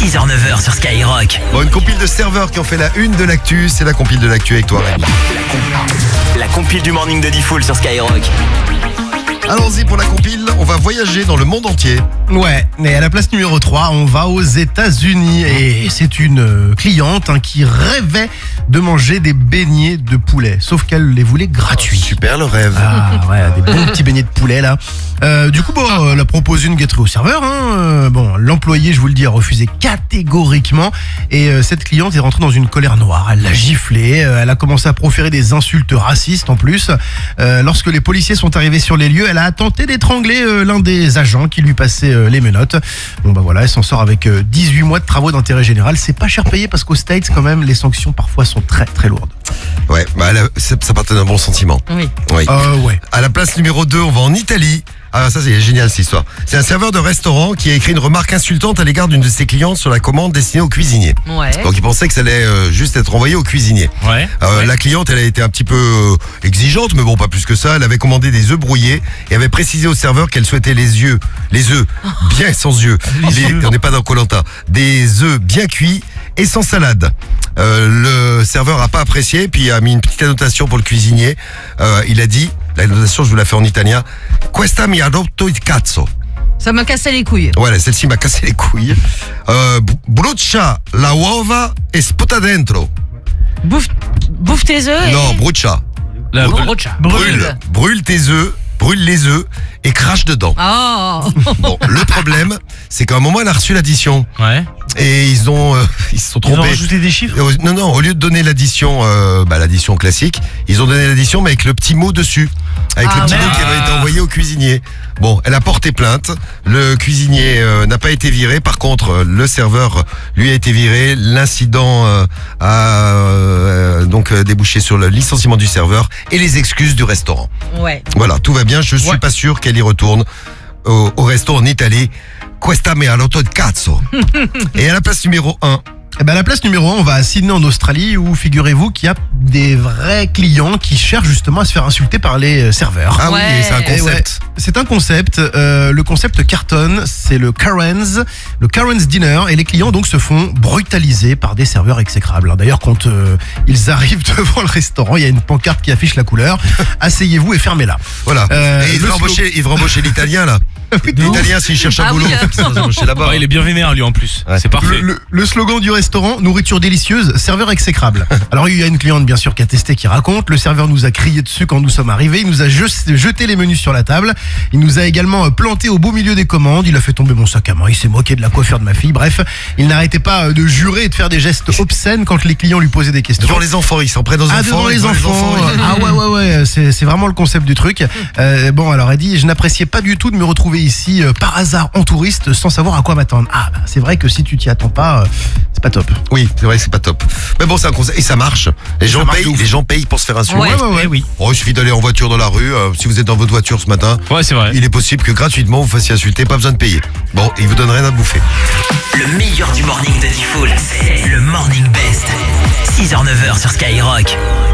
6h-9h sur Skyrock. Bon, une compile de serveurs qui ont fait la une de l'actu, c'est la compile de l'actu avec toi, Rémi. La compile du morning de Diffoul sur Skyrock. Allons-y pour la compile, on va voyager dans le monde entier. Ouais, mais à la place numéro 3, on va aux États-Unis et c'est une cliente qui rêvait de manger des beignets de poulet, sauf qu'elle les voulait gratuits. Super le rêve. Ah ouais, des bons petits beignets de poulet là. Du coup, elle a proposé une gâterie au serveur. Bon, l'employé, je vous le dis, a refusé catégoriquement. Et cette cliente est rentrée dans une colère noire. Elle l'a giflé, elle a commencé à proférer des insultes racistes en plus. Lorsque les policiers sont arrivés sur les lieux, elle a tenté d'étrangler l'un des agents qui lui passait les menottes. Bon voilà, elle s'en sort avec 18 mois de travaux d'intérêt général. C'est pas cher payé parce qu'aux States quand même, les sanctions parfois sont très très lourdes. Ouais, ça partait d'un bon sentiment. Oui. Oui. Ouais. À la place numéro 2, on va en Italie. Ah, ça c'est génial cette histoire. C'est un serveur de restaurant qui a écrit une remarque insultante à l'égard d'une de ses clientes sur la commande destinée au cuisinier. Ouais. Donc il pensait que ça allait juste être envoyé au cuisinier. Ouais. La cliente, elle a été un petit peu exigeante, mais bon, pas plus que ça. Elle avait commandé des œufs brouillés et avait précisé au serveur qu'elle souhaitait les œufs bien sans yeux. On n'est pas dans Koh-Lanta. Des œufs bien cuits et sans salade. Le serveur a pas apprécié, puis a mis une petite annotation pour le cuisinier. Il a dit, la notation je vous la fais en italien, Questa mi ha rotto il cazzo. Ça m'a cassé les couilles. Voilà, celle-ci m'a cassé les couilles. Brucia la uova e sputa dentro. Bouffe tes œufs. Non, brucia. Brûle tes œufs, brûle les œufs et crache dedans. Oh. Bon, le problème, c'est qu'à un moment, elle a reçu l'addition. Ouais. Et ils se sont Ils ont trompés. rajouté des chiffres. Non, au lieu de donner l'addition, l'addition classique, ils ont donné l'addition, mais avec le petit mot dessus. Avec le petit mot qui avait été envoyé au cuisinier. Bon, elle a porté plainte. Le cuisinier n'a pas été viré. Par contre, le serveur, lui, a été viré. L'incident a donc débouché sur le licenciement du serveur et les excuses du restaurant. Ouais. Voilà, tout va bien. Je suis pas sûr qu'elle y retourne au resto en Italie. Questa me ha rotto il cazzo. Et à la place numéro 1. À la place numéro 1, on va à Sydney en Australie où figurez-vous qu'il y a des vrais clients qui cherchent justement à se faire insulter par les serveurs. Ah Ouais. oui, c'est un Et concept. C'est un concept. Le concept cartonne, c'est le Karen's Dinner, et les clients donc se font brutaliser par des serveurs exécrables. D'ailleurs, quand ils arrivent devant le restaurant, il y a une pancarte qui affiche la couleur. Asseyez-vous et fermez-la. Voilà. Et il le devrait embaucher l'italien là. L'italien s'il cherche un Ah boulot. oui, Il devrait embaucher là-bas. Ouais, il est bien vénère lui en plus. Ouais. C'est parfait. Le slogan du restaurant, nourriture délicieuse, serveur exécrable. Alors il y a une cliente bien sûr qui a testé, qui raconte, le serveur nous a crié dessus quand nous sommes arrivés, il nous a jeté les menus sur la table, il nous a également planté au beau milieu des commandes, il a fait tomber mon sac à main, il s'est moqué de la coiffure de ma fille, bref, il n'arrêtait pas de jurer et de faire des gestes obscènes quand les clients lui posaient des questions. Devant les enfants, ils s'en prennent aux enfants. Devant les devant enfants. Ah ouais, c'est vraiment le concept du truc. Bon, alors elle dit, je n'appréciais pas du tout de me retrouver ici par hasard en touriste sans savoir à quoi m'attendre. C'est vrai que si tu t'y attends pas, c'est pas top. Oui, c'est vrai que c'est pas top. Mais bon, c'est un concept et ça marche. Les gens payent pour se faire insulter. Ouais. Eh oui. Oh, il suffit d'aller en voiture dans la rue. Si vous êtes dans votre voiture ce matin, Ouais, c'est vrai. il est possible que gratuitement vous fassiez insulter, pas besoin de payer. Bon, il vous donne rien à bouffer. Le meilleur du morning de Diffoul, c'est le Morning Best. 6h-9h sur Skyrock.